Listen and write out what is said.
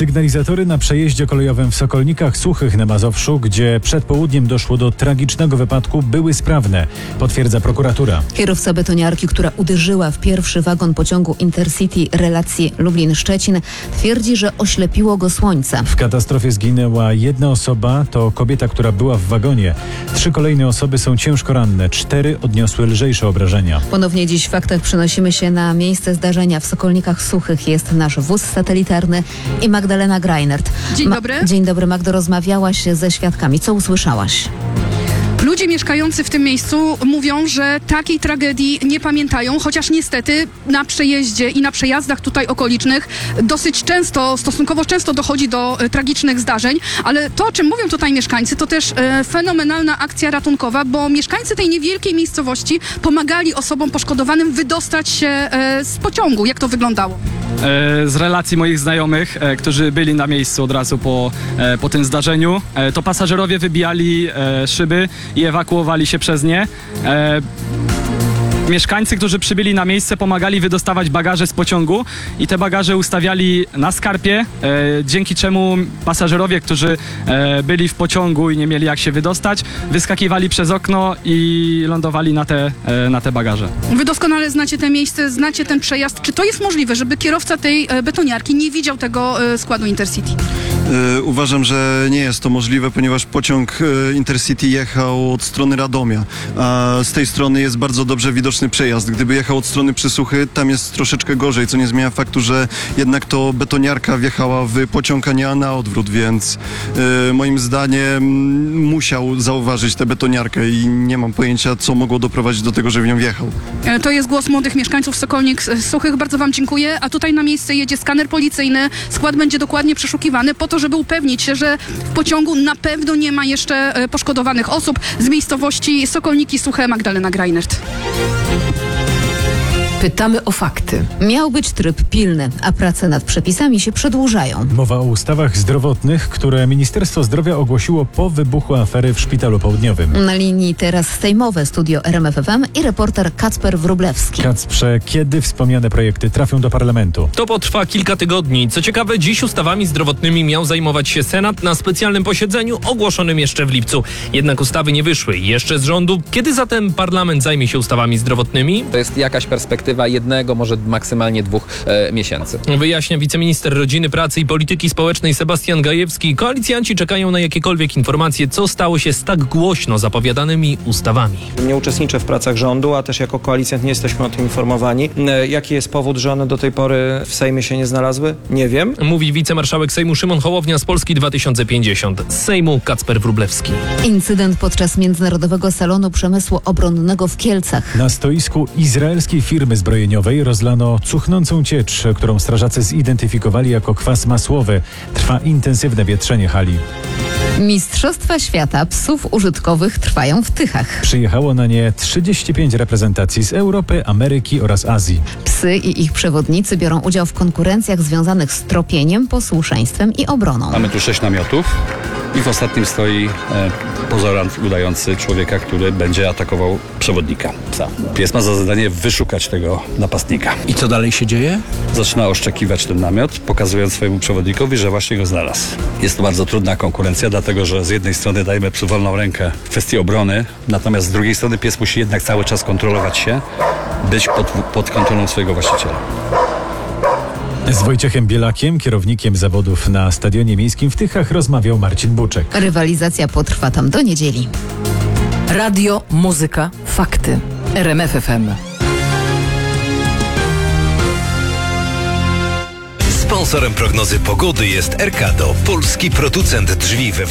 Sygnalizatory na przejeździe kolejowym w Sokolnikach Suchych na Mazowszu, gdzie przed południem doszło do tragicznego wypadku, były sprawne, potwierdza prokuratura. Kierowca betoniarki, która uderzyła w pierwszy wagon pociągu Intercity relacji Lublin-Szczecin, twierdzi, że oślepiło go słońce. W katastrofie zginęła jedna osoba, to kobieta, która była w wagonie. 3 kolejne osoby są ciężko ranne, 4 odniosły lżejsze obrażenia. Ponownie dziś w faktach przenosimy się na miejsce zdarzenia. W Sokolnikach Suchych jest nasz wóz satelitarny i Magdalena Greinert. Dzień dobry. Dzień dobry, Magdo, rozmawiałaś ze świadkami. Co usłyszałaś? Ludzie mieszkający w tym miejscu mówią, że takiej tragedii nie pamiętają, chociaż niestety na przejeździe i na przejazdach tutaj okolicznych stosunkowo często dochodzi do tragicznych zdarzeń, ale to, o czym mówią tutaj mieszkańcy, to też fenomenalna akcja ratunkowa, bo mieszkańcy tej niewielkiej miejscowości pomagali osobom poszkodowanym wydostać się z pociągu. Jak to wyglądało? Z relacji moich znajomych, którzy byli na miejscu od razu po tym zdarzeniu, to pasażerowie wybijali szyby i ewakuowali się przez nie. Mieszkańcy, którzy przybyli na miejsce, pomagali wydostawać bagaże z pociągu i te bagaże ustawiali na skarpie, dzięki czemu pasażerowie, którzy byli w pociągu i nie mieli jak się wydostać, wyskakiwali przez okno i lądowali na te bagaże. Wy doskonale znacie te miejsce, znacie ten przejazd. Czy to jest możliwe, żeby kierowca tej betoniarki nie widział tego składu Intercity? Uważam, że nie jest to możliwe, ponieważ pociąg Intercity jechał od strony Radomia, a z tej strony jest bardzo dobrze widoczny przejazd. Gdyby jechał od strony Przysuchy, tam jest troszeczkę gorzej, co nie zmienia faktu, że jednak to betoniarka wjechała w pociąg, a nie na odwrót, więc moim zdaniem musiał zauważyć tę betoniarkę i nie mam pojęcia, co mogło doprowadzić do tego, że w nią wjechał. To jest głos młodych mieszkańców Sokolnik Suchych. Bardzo wam dziękuję. A tutaj na miejsce jedzie skaner policyjny. Skład będzie dokładnie przeszukiwany po to, żeby upewnić się, że w pociągu na pewno nie ma jeszcze poszkodowanych osób. Z miejscowości Sokolniki Suche, Magdalena Greinert. Pytamy o fakty. Miał być tryb pilny, a prace nad przepisami się przedłużają. Mowa o ustawach zdrowotnych, które Ministerstwo Zdrowia ogłosiło po wybuchu afery w Szpitalu Południowym. Na linii teraz sejmowe studio RMF FM i reporter Kacper Wróblewski. Kacprze, kiedy wspomniane projekty trafią do parlamentu? To potrwa kilka tygodni. Co ciekawe, dziś ustawami zdrowotnymi miał zajmować się Senat na specjalnym posiedzeniu ogłoszonym jeszcze w lipcu. Jednak ustawy nie wyszły jeszcze z rządu. Kiedy zatem parlament zajmie się ustawami zdrowotnymi? To jest jakaś perspektywa 1, może maksymalnie 2 miesięcy. Wyjaśnia wiceminister Rodziny, Pracy i Polityki Społecznej Sebastian Gajewski. Koalicjanci czekają na jakiekolwiek informacje, co stało się z tak głośno zapowiadanymi ustawami. Nie uczestniczę w pracach rządu, a też jako koalicjant nie jesteśmy o tym informowani. Jaki jest powód, że one do tej pory w Sejmie się nie znalazły? Nie wiem. Mówi wicemarszałek Sejmu Szymon Hołownia z Polski 2050. Z Sejmu Kacper Wróblewski. Incydent podczas Międzynarodowego Salonu Przemysłu Obronnego w Kielcach. Na stoisku izraelskiej firmy zbrojeniowej rozlano cuchnącą ciecz, którą strażacy zidentyfikowali jako kwas masłowy. Trwa intensywne wietrzenie hali. Mistrzostwa Świata Psów Użytkowych trwają w Tychach. Przyjechało na nie 35 reprezentacji z Europy, Ameryki oraz Azji. Psy i ich przewodnicy biorą udział w konkurencjach związanych z tropieniem, posłuszeństwem i obroną. Mamy tu 6 namiotów i w ostatnim stoi pozorant udający człowieka, który będzie atakował przewodnika psa. Pies ma za zadanie wyszukać tego napastnika. I co dalej się dzieje? Zaczyna oszczekiwać ten namiot, pokazując swojemu przewodnikowi, że właśnie go znalazł. Jest to bardzo trudna konkurencja, dlatego że z jednej strony dajemy psu wolną rękę w kwestii obrony, natomiast z drugiej strony pies musi jednak cały czas kontrolować się, być pod kontrolą swojego właściciela. Z Wojciechem Bielakiem, kierownikiem zawodów na Stadionie Miejskim w Tychach, rozmawiał Marcin Buczek. Rywalizacja potrwa tam do niedzieli. Radio, muzyka, fakty. RMF FM. Sponsorem prognozy pogody jest Erkado, polski producent drzwi wewnętrznych.